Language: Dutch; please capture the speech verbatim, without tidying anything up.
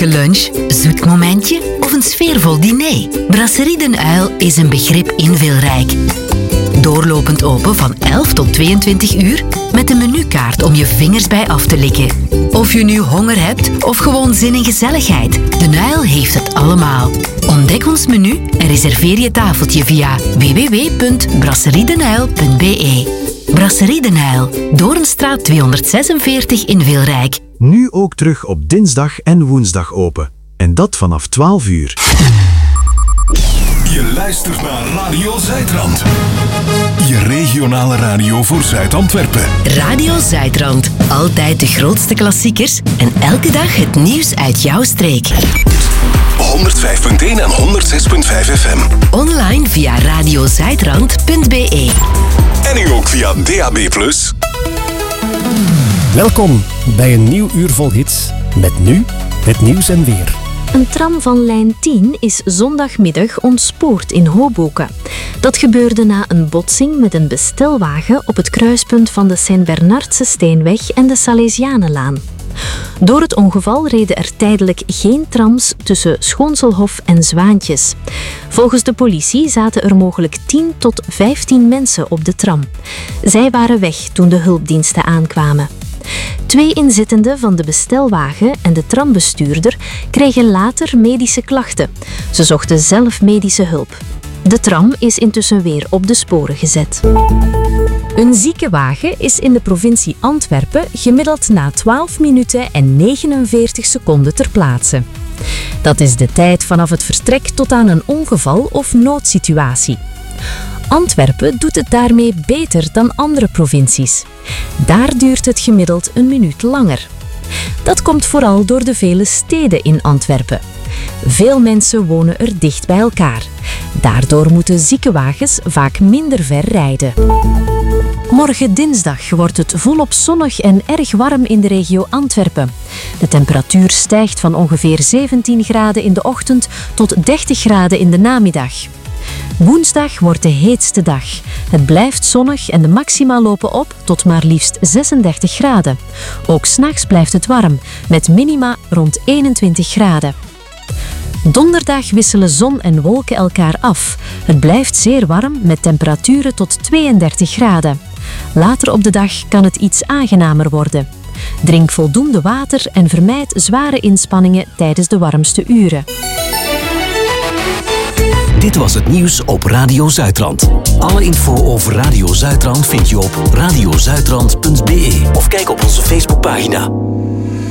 gemakkelijke lunch, zoet momentje of een sfeervol diner? Brasserie Den Uil is een begrip in Wilrijk. Doorlopend open van elf tot tweeëntwintig uur met een menukaart om je vingers bij af te likken. Of je nu honger hebt of gewoon zin in gezelligheid, Den Uil heeft het allemaal. Ontdek ons menu en reserveer je tafeltje via w w w punt brasseriedenuil punt b e. Brasserie Den Uil, Doornstraat tweehonderdzesenveertig in Wilrijk. Nu ook terug op dinsdag en woensdag open. En dat vanaf twaalf uur. Je luistert naar Radio Zuidrand. Je regionale radio voor Zuid-Antwerpen. Radio Zuidrand. Altijd de grootste klassiekers en elke dag het nieuws uit jouw streek. honderdvijf punt één en honderdzes punt vijf F M. Online via radiozuidrand punt b e. En nu ook via D A B plus. Welkom bij een nieuw uur vol hits. Met nu het nieuws en weer. Een tram van lijn tien is zondagmiddag ontspoord in Hoboken. Dat gebeurde na een botsing met een bestelwagen op het kruispunt van de Sint-Bernardse Steenweg en de Salesianenlaan. Door het ongeval reden er tijdelijk geen trams tussen Schoonselhof en Zwaantjes. Volgens de politie zaten er mogelijk tien tot vijftien mensen op de tram. Zij waren weg toen de hulpdiensten aankwamen. Twee inzittenden van de bestelwagen en de trambestuurder kregen later medische klachten. Ze zochten zelf medische hulp. De tram is intussen weer op de sporen gezet. Een ziekenwagen is in de provincie Antwerpen gemiddeld na twaalf minuten en negenenveertig seconden ter plaatse. Dat is de tijd vanaf het vertrek tot aan een ongeval of noodsituatie. Antwerpen doet het daarmee beter dan andere provincies. Daar duurt het gemiddeld een minuut langer. Dat komt vooral door de vele steden in Antwerpen. Veel mensen wonen er dicht bij elkaar. Daardoor moeten ziekenwagens vaak minder ver rijden. Morgen dinsdag wordt het volop zonnig en erg warm in de regio Antwerpen. De temperatuur stijgt van ongeveer zeventien graden in de ochtend tot dertig graden in de namiddag. Woensdag wordt de heetste dag. Het blijft zonnig en de maxima lopen op tot maar liefst zesendertig graden. Ook 's nachts blijft het warm, met minima rond eenentwintig graden. Donderdag wisselen zon en wolken elkaar af. Het blijft zeer warm met temperaturen tot tweeëndertig graden. Later op de dag kan het iets aangenamer worden. Drink voldoende water en vermijd zware inspanningen tijdens de warmste uren. Dit was het nieuws op Radio Zuidrand. Alle info over Radio Zuidrand vind je op radiozuidrand punt b e of kijk op onze Facebookpagina.